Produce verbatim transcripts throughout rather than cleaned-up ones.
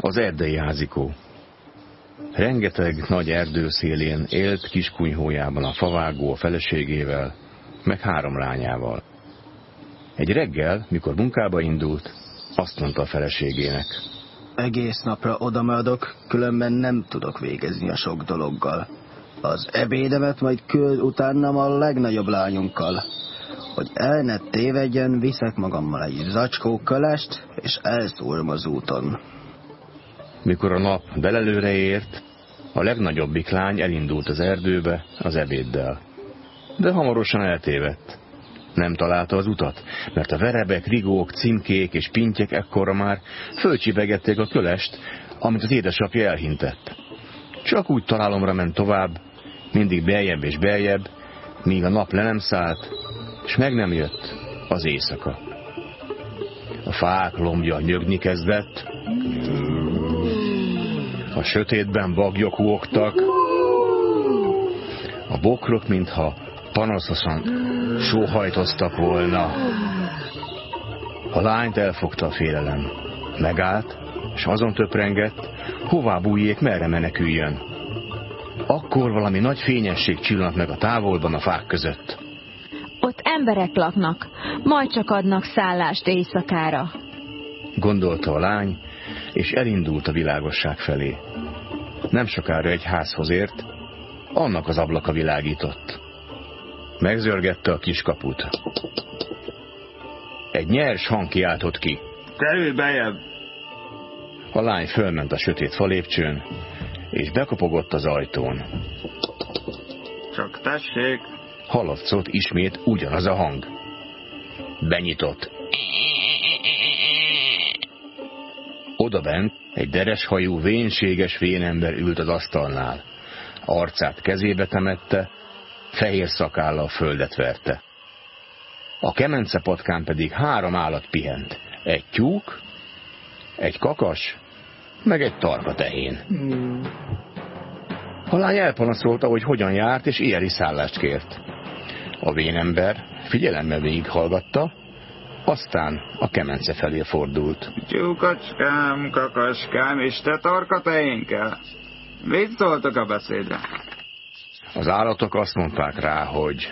Az erdei házikó. Rengeteg nagy erdő szélén élt kiskunyhójában a favágó a feleségével, meg három lányával. Egy reggel, mikor munkába indult, azt mondta a feleségének: egész napra odamaradok, különben nem tudok végezni a sok dologgal. Az ebédemet majd küld utánam a legnagyobb lányunkkal. Hogy el ne tévedjen, viszek magammal egy zacskó kölest, és elszúrom az úton. Mikor a nap belelőre ért, a legnagyobbik lány elindult az erdőbe az ebéddel. De hamarosan eltévedt. Nem találta az utat, mert a verebek, rigók, címkék és pintyek ekkora már fölcsipegették a kölest, amit az édesapja elhintett. Csak úgy találomra ment tovább, mindig beljebb és beljebb, míg a nap le nem szállt, és meg nem jött az éjszaka. A fák lombja nyögni kezdett, a sötétben bagyok huogtak, a bokrok, mintha panaszosan sóhajtoztak volna. A lányt elfogta a félelem. Megállt, és azon töprengett, hová bújjék, merre meneküljön. Akkor valami nagy fényesség csillant meg a távolban a fák között. Ott emberek laknak, majd csak adnak szállást éjszakára, gondolta a lány, és elindult a világosság felé. Nem sokára egy házhoz ért, annak az ablaka világított. Megzörgette a kiskaput. Egy nyers hang kiáltott ki: kerülj bejebb! A lány fölment a sötét falépcsőn, és bekopogott az ajtón. Csak tessék! Hallatszott ismét ugyanaz a hang. Benyitott. Odabent egy dereshajú, vénséges vénember ült az asztalnál. Arcát kezébe temette, fehér szakállal földet verte. A kemencepatkán pedig három állat pihent. Egy tyúk, egy kakas, meg egy tarkatehén. A lány elpanaszolta, hogy hogyan járt, és éjjeli szállást kért. A vénember figyelemmel végighallgatta, aztán a kemence felé fordult. Tyúkacskám, kakaskám, és te tarkatehénkel? Mit szóltok a beszédre? Az állatok azt mondták rá, hogy...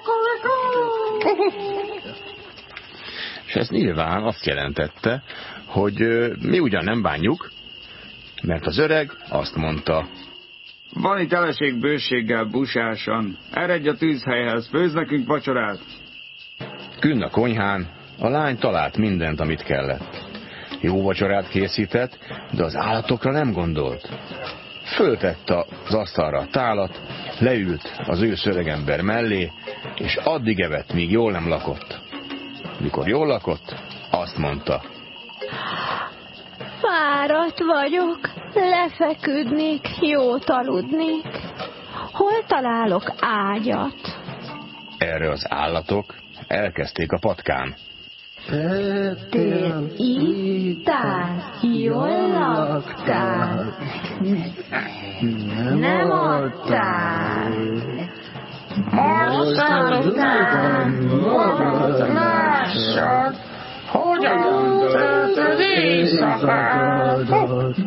És ez nyilván azt jelentette, hogy mi ugyan nem bánjuk, mert az öreg azt mondta: van itt eleség bőséggel, busásan. Eredj a tűzhelyhez, főzz nekünk vacsorát. Künn a konyhán a lány talált mindent, amit kellett. Jó vacsorát készített, de az állatokra nem gondolt. Föltette az asztalra a tálat, leült az ősz öregember mellé, és addig evett, míg jól nem lakott. Mikor jól lakott, azt mondta: fáradt vagyok, lefeküdnék, jót aludnék. Hol találok ágyat? Erre az állatok elkezdték a patkán: Ettél, ittál, jól laktál, nem adtál. Aztán után magad lássad, hogyan töltöd éjszakádat.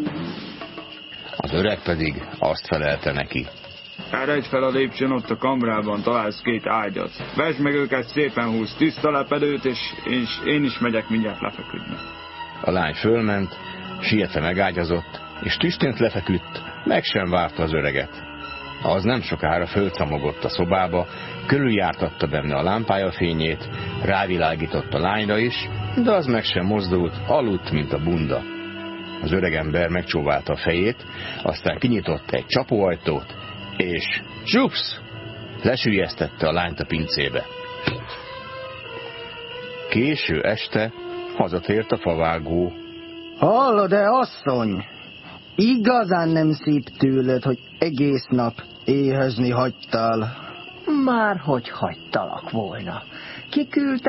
Az öreg pedig azt felelte neki: eredj fel a lépcsőn, ott a kamrában találsz két ágyat. Vesd meg őket, szépen húz tiszta lepedőt, és én, én is megyek mindjárt lefeküdni. A lány fölment, sietve megágyazott, és tüstént lefeküdt, meg sem várta az öreget. Az nem sokára fölcamogott a szobába, körüljártatta benne a lámpája fényét, rávilágított a lányra is, de az meg sem mozdult, aludt, mint a bunda. Az öregember megcsóválta a fejét, aztán kinyitott egy csapóajtót, és csupsz! Lesüllyesztette a lányt a pincébe. Késő este hazatért a favágó. Hallod-e, asszony? Igazán nem szép tőled, hogy egész nap éhezni hagytál. Már hogy hagytalak volna. Kiküldte